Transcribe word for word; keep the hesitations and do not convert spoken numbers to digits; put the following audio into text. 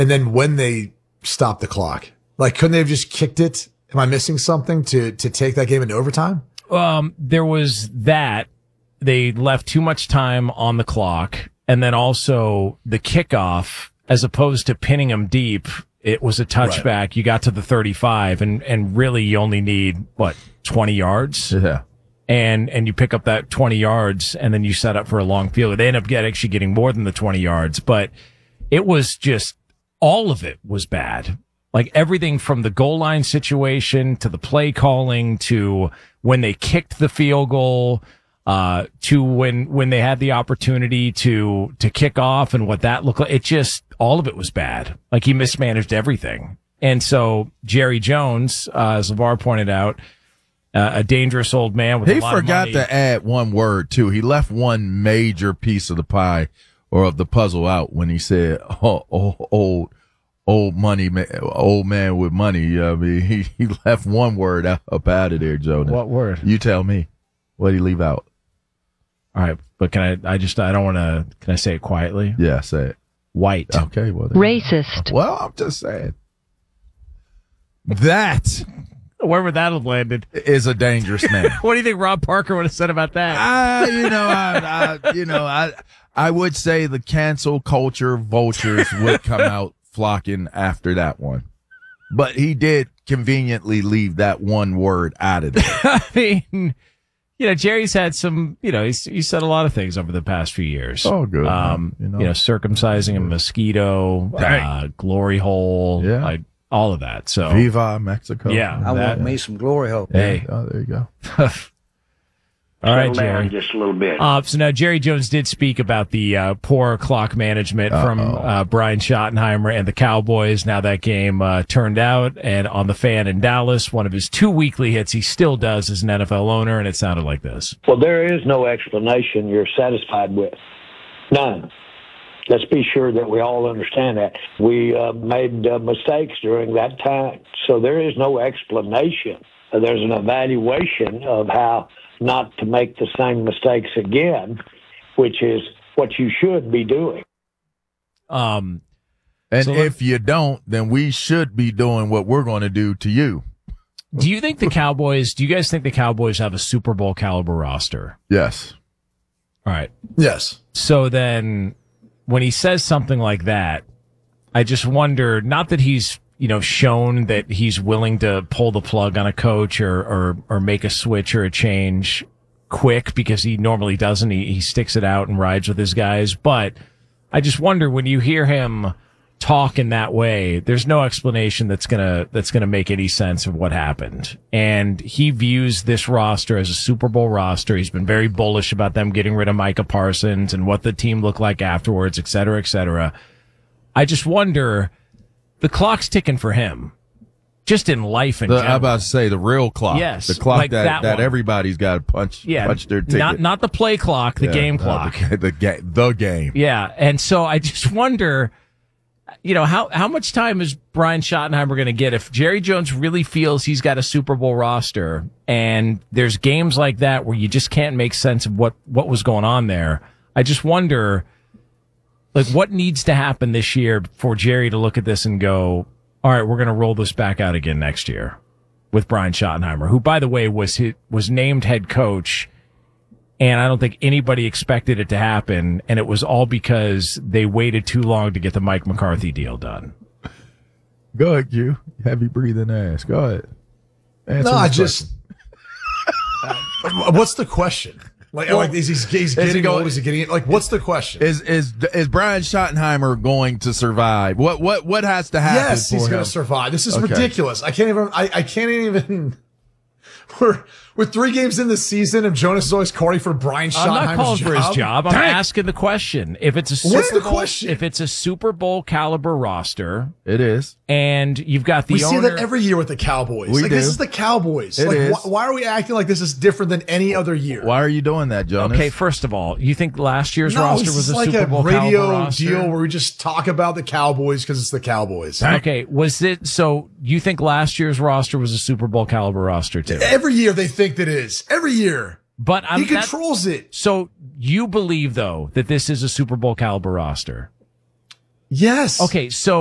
And then when they stopped the clock, like, couldn't they have just kicked it? Am I missing something to, to take that game into overtime? Um, there was that. They left too much time on the clock. And then also the kickoff, as opposed to pinning them deep, it was a touchback. Right. You got to the thirty-five, and, and really you only need, what, twenty yards? Yeah. And, and you pick up that twenty yards, and then you set up for a long field. They end up get, actually getting more than the twenty yards, but it was just, all of it was bad. Like everything from the goal line situation to the play calling to when they kicked the field goal, uh, to when, when they had the opportunity to, to kick off and what that looked like. It just, all of it was bad. Like he mismanaged everything. And so Jerry Jones, uh, as LeVar pointed out, uh, a dangerous old man with he a lot forgot of money. to add one word too. He left one major piece of the pie or of the puzzle out when he said, oh, oh old, old money, man, old man with money. I mean, he, he left one word out, up out of there, Jonas. What word? You tell me. What did he leave out? All right, but can I, I just, I don't want to, can I say it quietly? Yeah, say it. White. Okay, well. Then. Racist. Well, I'm just saying. That. Wherever that have landed. Is a dangerous man. What do you think Rob Parker would have said about that? Uh, you know, I, I, you know, I, I would say the cancel culture vultures would come out flocking after that one. But he did conveniently leave that one word out of there. I mean, you know, Jerry's had some, you know, he's, he's said a lot of things over the past few years. Oh, good. Um, you know, you know circumcising a mosquito, uh, glory hole, yeah. like all of that. So, Viva Mexico. Yeah. I that, want me some glory hole. Hey. Oh, there you go. All right, Settle down Jerry. just a little bit. Uh, so now Jerry Jones did speak about the uh, poor clock management Uh-oh. from uh, Brian Schottenheimer and the Cowboys. Now that game uh, turned out, and on the Fan in Dallas, one of his two weekly hits he still does as an N F L owner, and it sounded like this. Well, there is no explanation you're satisfied with. None. Let's be sure that we all understand that. We uh, made uh, mistakes during that time, so there is no explanation. Uh, there's an evaluation of how not to make the same mistakes again, which is what you should be doing. Um, and so if you don't, then we should be doing what we're going to do to you. Do you think the Cowboys, do you guys think the Cowboys have a Super Bowl caliber roster? Yes. All right. Yes. So then when he says something like that, I just wonder, not that he's, you know, shown that he's willing to pull the plug on a coach or, or, or make a switch or a change quick, because he normally doesn't. He, he sticks it out and rides with his guys. But I just wonder, when you hear him talk in that way, there's no explanation that's gonna, that's gonna make any sense of what happened. And he views this roster as a Super Bowl roster. He's been very bullish about them getting rid of Micah Parsons and what the team looked like afterwards, et cetera, et cetera. I just wonder, the clock's ticking for him, just in life in the, general. I'm about to say the real clock. Yes, the clock like that, that that one. everybody's got to punch, Yeah, punch their ticket. not not the play clock, the Yeah, game no, clock. The, the, ga- the game. Yeah, and so I just wonder, you know, how how much time is Brian Schottenheimer going to get if Jerry Jones really feels he's got a Super Bowl roster, and there's games like that where you just can't make sense of what what was going on there. I just wonder, like, what needs to happen this year for Jerry to look at this and go, all right, we're going to roll this back out again next year with Brian Schottenheimer, who, by the way, was hit, was named head coach, and I don't think anybody expected it to happen, and it was all because they waited too long to get the Mike McCarthy deal done. Go ahead, Q. Heavy breathing ass. Go ahead. Answer no, I this just. What's the question? Like, Well, like is he, he's is getting he going- old? Is he getting like? What's the question? Is is is Brian Schottenheimer going to survive? What what what has to happen? Yes, for he's him? going to survive. This is Okay. ridiculous. I can't even. I, I can't even. We're we're three games in the season, and Jonas is always calling for Brian Schottenheimer's I'm not calling for his job. I'm Dang. asking the question. If it's a Super What's the Bowl, question? If it's a Super Bowl caliber roster, It is. and you've got the We see owner, that every year with the Cowboys. We like do. this is the Cowboys. It like is. wh- why are we acting like this is different than any other year? Why are you doing that, Jonas? Okay, first of all, you think last year's No, roster this was is a like Super a Bowl radio caliber roster? deal where we just talk about the Cowboys because it's the Cowboys. Okay, was it so? You think last year's roster was a Super Bowl caliber roster too? Every year they think that is. Every year. But I'm he that- controls it. So you believe though that this is a Super Bowl caliber roster? Yes. Okay, so